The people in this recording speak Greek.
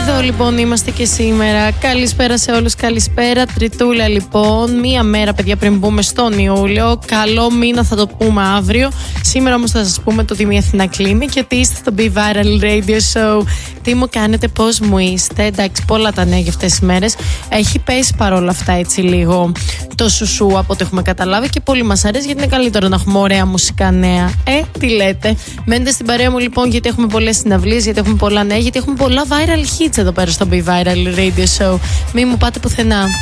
Εδώ λοιπόν είμαστε και σήμερα. Καλησπέρα σε όλους, καλησπέρα. Τριτούλα λοιπόν, μία μέρα παιδιά πριν μπούμε στον Ιούλιο. Καλό μήνα θα το πούμε αύριο. Σήμερα όμως θα σας πούμε το ότι η Αθηνά κλείνει και ότι είστε στο Be Viral Radio Show. Τι μου κάνετε, πώς μου είστε? Εντάξει, πολλά τα νέα για αυτές τις μέρες. Έχει πέσει παρόλα αυτά έτσι λίγο το σουσού από ό,τι έχουμε καταλάβει και πολύ μας αρέσει, γιατί είναι καλύτερο να έχουμε ωραία μουσικά νέα. Τι λέτε? Μένετε στην παρέα μου λοιπόν, γιατί έχουμε πολλές συναυλίες, γιατί έχουμε πολλά νέα, γιατί έχουμε πολλά viral hits εδώ πέρα στο Be Viral Radio Show. Μην μου πάτε πουθενά.